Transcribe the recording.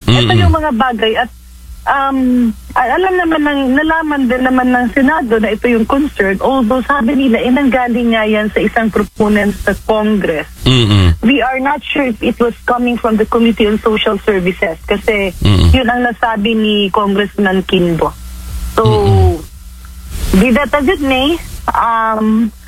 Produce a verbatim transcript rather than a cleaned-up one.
Ito yung mga bagay at um, alam naman ng, nalaman din naman ng Senado na ito yung concern, although sabi nila, eh, nanggaling nga yan sa isang proponent sa Congress. Mm-mm. We are not sure if it was coming from the Committee on Social Services kasi Mm-mm. yun ang nasabi ni Congressman Kimbo. So, Mm-mm. be that as it may, um,